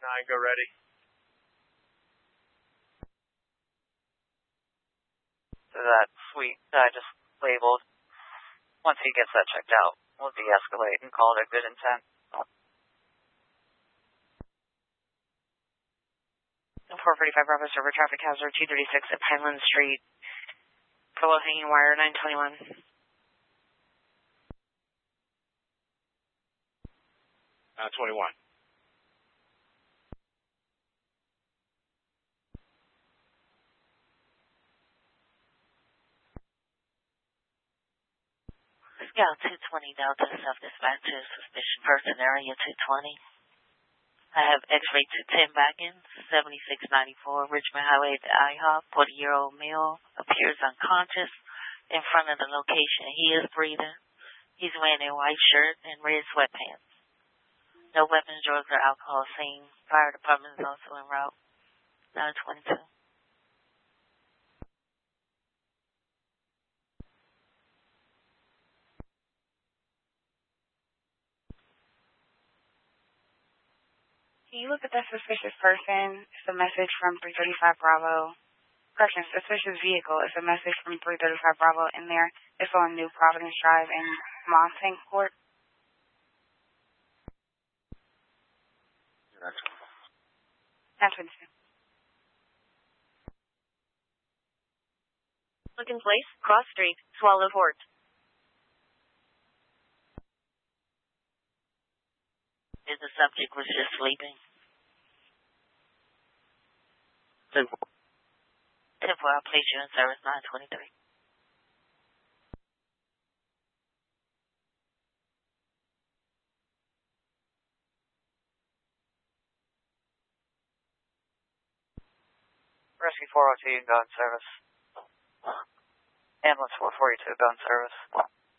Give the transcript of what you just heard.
9, go ready. So that suite that I just labeled, once he gets that checked out, we'll de-escalate and call it a good intent. 445 Bravo Server traffic hazard 236 at Pineland Street. Below hanging wire 921. 21. Scout 220 Delta self-dispatch to suspicion person area 220. I have X-ray 210 back in, 7694 Richmond Highway to IHOP. 40-year-old male appears unconscious in front of the location. He is breathing. He's wearing a white shirt and red sweatpants. No weapons, drugs, or alcohol seen. Fire department is also en route. 922. Can you look at that suspicious person? It's a message from 335 Bravo. Correction, suspicious vehicle. It's a message from 335 Bravo in there. It's on New Providence Drive in Montague Court. That's 922. Look in place, cross street, Swallow Fort. The subject was just sleeping. 10-4. 10-4, I'll place you in service 923. Rescue 402, go in service. Ambulance 442, go in service.